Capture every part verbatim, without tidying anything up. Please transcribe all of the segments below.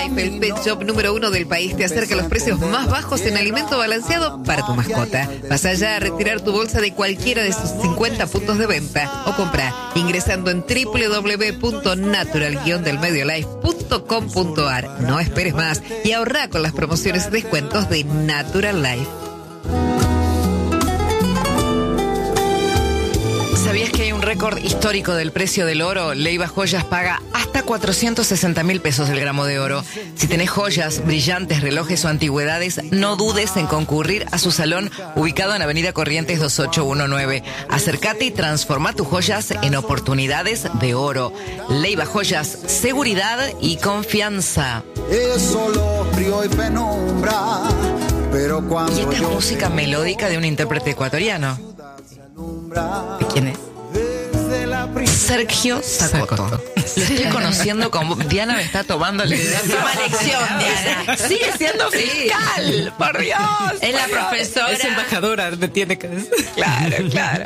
Life, el pet shop número uno del país, te acerca los precios más bajos en alimento balanceado para tu mascota. Vas allá a retirar tu bolsa de cualquiera de sus cincuenta puntos de venta o compra ingresando en doble u doble u doble u punto natural guion del medio life punto com punto a r. No esperes más y ahorra con las promociones y descuentos de Natural Life. ¿Sabías que hay un récord histórico del precio del oro? Leiva Joyas paga hasta cuatrocientos sesenta mil pesos el gramo de oro. Si tenés joyas, brillantes, relojes o antigüedades, no dudes en concurrir a su salón ubicado en Avenida Corrientes dos ocho uno nueve. Acércate y transforma tus joyas en oportunidades de oro. Leiva Joyas, seguridad y confianza. Y esta es música melódica de un intérprete ecuatoriano. ¿De quién es? Sergio Sacoto. Lo estoy conociendo como... Diana me está tomando la Toma lección, Diana. Sigue siendo fiscal, por Dios. Es la profesora. Es embajadora, me tiene que decir. Claro, claro.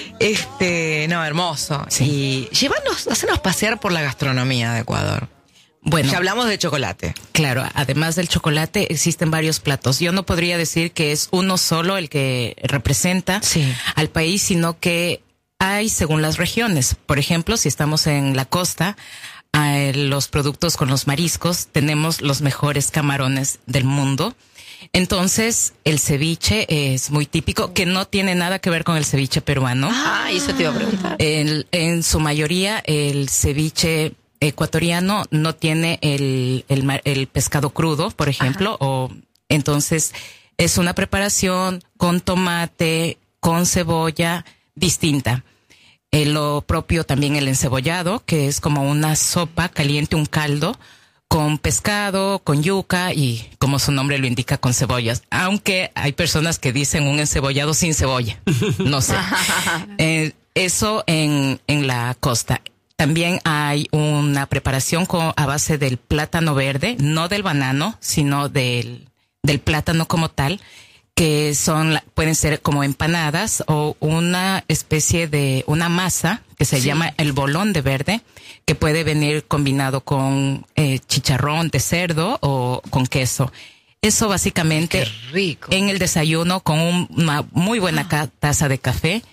Este, no, hermoso. Sí. Y llévanos, hacenos pasear por la gastronomía de Ecuador. Bueno, ya hablamos de chocolate. Claro, además del chocolate existen varios platos. Yo no podría decir que es uno solo el que representa sí. al país, sino que hay según las regiones. Por ejemplo, si estamos en la costa, eh, los productos con los mariscos, tenemos los mejores camarones del mundo. Entonces, el ceviche es muy típico, que no tiene nada que ver con el ceviche peruano. Ah, eso te iba a preguntar. En, en su mayoría, el ceviche ecuatoriano no tiene el, el, el pescado crudo, por ejemplo, Ajá. o entonces es una preparación con tomate, con cebolla distinta. Eh, lo propio también el encebollado, que es como una sopa caliente, un caldo, con pescado, con yuca y, como su nombre lo indica, con cebollas. Aunque hay personas que dicen un encebollado sin cebolla. No sé. eh, eso en, en la costa. También hay una preparación con, a base del plátano verde, no del banano, sino del, del plátano como tal, que son, pueden ser como empanadas o una especie de, una masa que se sí. llama el bolón de verde, que puede venir combinado con eh, chicharrón de cerdo o con queso. Eso básicamente, Qué rico. En el desayuno con un, una muy buena ah. taza de café,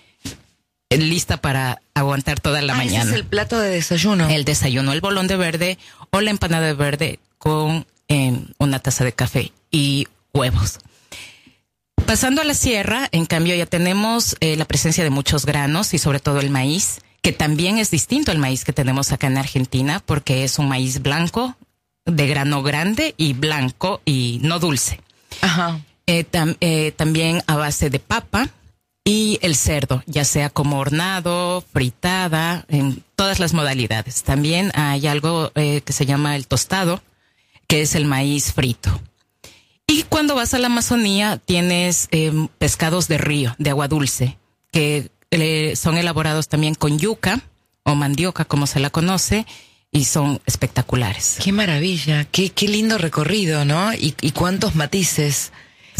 lista para aguantar toda la ah, mañana. Ese es el plato de desayuno. El desayuno, el bolón de verde o la empanada de verde con eh, una taza de café y huevos. Pasando a la sierra, en cambio, ya tenemos eh, la presencia de muchos granos y sobre todo el maíz, que también es distinto al maíz que tenemos acá en Argentina, porque es un maíz blanco, de grano grande y blanco y no dulce. Ajá. Eh, tam, eh, también a base de papa. Y el cerdo, ya sea como hornado, fritada, en todas las modalidades. También hay algo eh, que se llama el tostado, que es el maíz frito. Y cuando vas a la Amazonía, tienes eh, pescados de río, de agua dulce, que eh, son elaborados también con yuca o mandioca, como se la conoce, y son espectaculares. Qué maravilla, qué, qué lindo recorrido, ¿no? Y, y cuántos matices.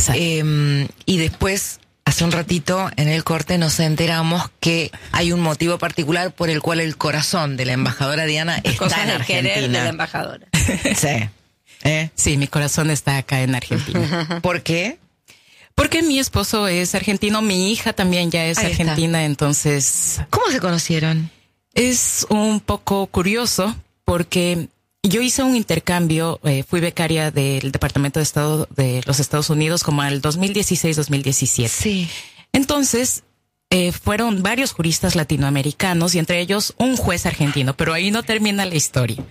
Eh, y después... Hace un ratito en el corte nos enteramos que hay un motivo particular por el cual el corazón de la embajadora Diana está Cosas en de querer Argentina. de la embajadora. Sí. ¿Eh? Sí, mi corazón está acá en Argentina. ¿Por qué? Porque mi esposo es argentino, mi hija también ya es Ahí argentina, está. Entonces... ¿Cómo se conocieron? Es un poco curioso porque... Yo hice un intercambio, eh, fui becaria del Departamento de Estado de los Estados Unidos como al dos mil dieciséis dos mil diecisiete. Sí. Entonces, eh, fueron varios juristas latinoamericanos y entre ellos un juez argentino, pero ahí no termina la historia.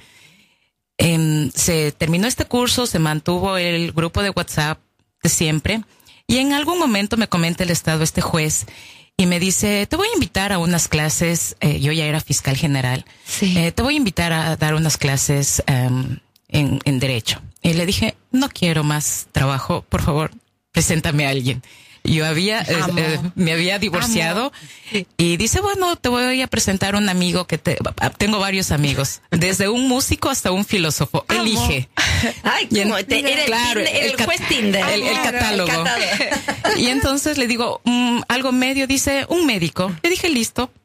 Eh, se terminó este curso, se mantuvo el grupo de WhatsApp de siempre y en algún momento me comenta el Estado este juez y me dice, te voy a invitar a unas clases, eh, yo ya era fiscal general, sí. eh, te voy a invitar a dar unas clases um, en, en Derecho. Y le dije, no quiero más trabajo, por favor, preséntame a alguien. Yo había, eh, eh, me había divorciado Amo. Y dice, bueno, te voy a presentar un amigo que te, tengo varios amigos, desde un músico hasta un filósofo. Amo. Elige. Ay, ¿cómo? Te, era claro, el, Tinder, el, el juez Tinder. El, el, catálogo. el catálogo. Y entonces le digo, um, algo medio, dice, un médico. Le dije, listo.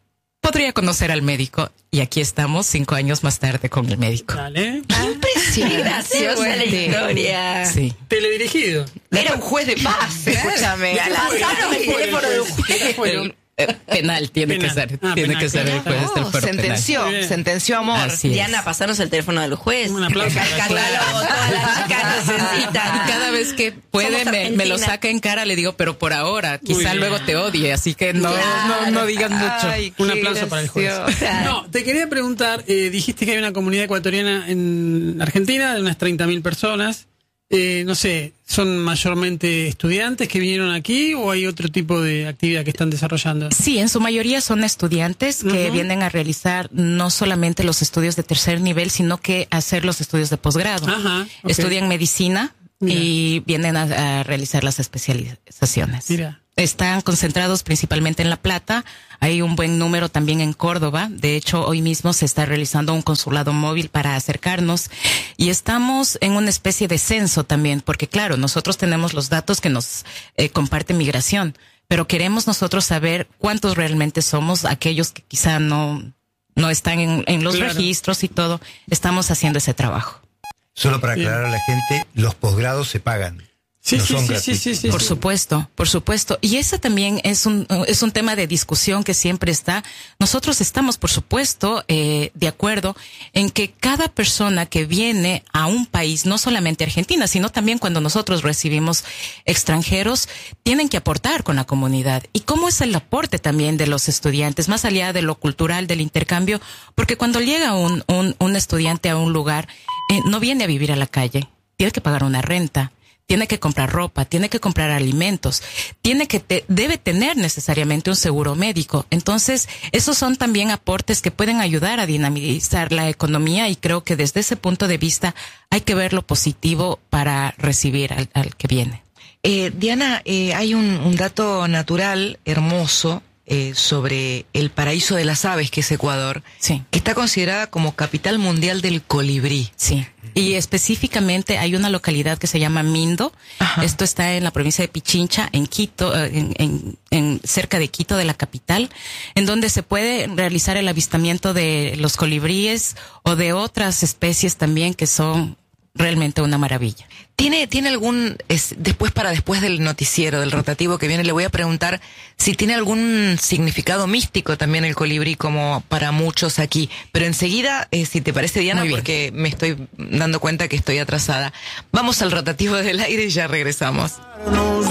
podría conocer al médico. Y aquí estamos cinco años más tarde con el médico. Dale. Qué graciosa la historia. Sí. Teledirigido. Era un juez de paz, escúchame. ¿Qué fue? Pasaron el ¿Qué fue teléfono de un juez? ¿Qué fue? El, eh, penal tiene Penal. que ser. Ah, tiene penal, que ser el claro. juez del Oh, fuero penal. sentenció, Muy bien. sentenció amor. Así es. Diana, pasanos el teléfono del juez. Un aplauso. El catálogo, todas las chicas necesitan. Y cada vez que puede Somos me, me lo Argentina. saca en cara, le digo, pero por ahora, Muy quizá bien. luego te odie, así que no, no, no digas mucho. Ay, Un qué aplauso para el juez. gracioso. No, te quería preguntar, eh, dijiste que hay una comunidad ecuatoriana en Argentina de unas treinta mil personas. Eh, no sé, ¿son mayormente estudiantes que vinieron aquí o hay otro tipo de actividad que están desarrollando? Sí, en su mayoría son estudiantes que Ujú. vienen a realizar no solamente los estudios de tercer nivel, sino que hacer los estudios de posgrado. Ajá, ok. Estudian medicina Mira. y vienen a, a realizar las especializaciones. Mira. Están concentrados principalmente en La Plata. Hay un buen número también en Córdoba. De hecho, hoy mismo se está realizando un consulado móvil para acercarnos. Y estamos en una especie de censo también, porque claro, nosotros tenemos los datos que nos eh, comparte Migración, pero queremos nosotros saber cuántos realmente somos, aquellos que quizá no, no están en, en los Claro. registros y todo. Estamos haciendo ese trabajo. Solo para Bien. aclarar a la gente, los posgrados se pagan. Sí, no sí, son sí, sí, gratuitos. sí, sí, Por sí. supuesto, por supuesto. Y ese también es un, es un tema de discusión que siempre está. Nosotros estamos, por supuesto, eh, de acuerdo en que cada persona que viene a un país, no solamente Argentina, sino también cuando nosotros recibimos extranjeros, tienen que aportar con la comunidad. ¿Y cómo es el aporte también de los estudiantes, más allá de lo cultural, del intercambio? Porque cuando llega un, un, un estudiante a un lugar, eh, no viene a vivir a la calle, tiene que pagar una renta. Tiene que comprar ropa, tiene que comprar alimentos, tiene que te, debe tener necesariamente un seguro médico. Entonces, esos son también aportes que pueden ayudar a dinamizar la economía y creo que desde ese punto de vista hay que ver lo positivo para recibir al, al que viene. Eh, Diana, eh, hay un, un dato natural hermoso eh, sobre el paraíso de las aves, que es Ecuador, Sí. que está considerada como capital mundial del colibrí. Sí, y específicamente hay una localidad que se llama Mindo. Ajá. Esto está en la provincia de Pichincha, en Quito, eh, en, en, en cerca de Quito, de la capital, en donde se puede realizar el avistamiento de los colibríes o de otras especies también que son realmente una maravilla. ¿Tiene, tiene algún, es, después para después del noticiero, del rotativo que viene, le voy a preguntar si tiene algún significado místico también el colibrí, como para muchos aquí? Pero enseguida, eh, si te parece, Diana, Muy bien. porque me estoy dando cuenta que estoy atrasada, vamos al rotativo del aire y ya regresamos.